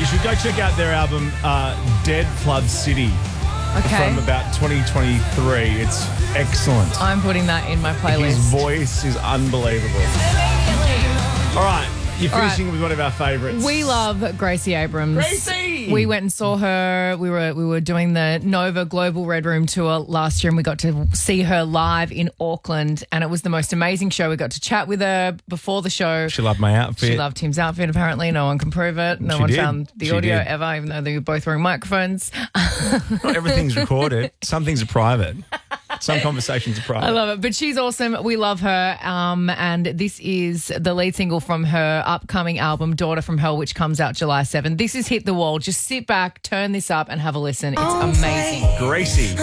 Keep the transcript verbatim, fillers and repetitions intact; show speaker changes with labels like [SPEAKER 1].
[SPEAKER 1] you should go check out their album, uh, Dead Flood City,
[SPEAKER 2] Okay.
[SPEAKER 1] from about twenty twenty-three. It's excellent.
[SPEAKER 2] I'm putting that in my playlist.
[SPEAKER 1] His voice is unbelievable. All right, you're
[SPEAKER 2] All right.
[SPEAKER 1] finishing with one of our favourites.
[SPEAKER 2] We love Gracie Abrams.
[SPEAKER 1] Gracie!
[SPEAKER 2] We went and saw her. We were we were doing the Nova Global Red Room tour last year, and we got to see her live in Auckland, and it was the most amazing show. We got to chat with her before the show.
[SPEAKER 1] She loved my outfit.
[SPEAKER 2] She loved Tim's outfit, apparently. No one can prove it. No
[SPEAKER 1] She
[SPEAKER 2] one
[SPEAKER 1] did.
[SPEAKER 2] found the
[SPEAKER 1] She
[SPEAKER 2] audio
[SPEAKER 1] did.
[SPEAKER 2] ever, even though they were both wearing microphones.
[SPEAKER 1] Not everything's recorded. Some things are private. Some conversations are private.
[SPEAKER 2] I love it. But she's awesome. We love her. Um, and this is the lead single from her upcoming album, Daughter from Hell, which comes out July seventh. This is Hit the Wall. Just sit back, turn this up, and have a listen. It's amazing.
[SPEAKER 1] Gracie.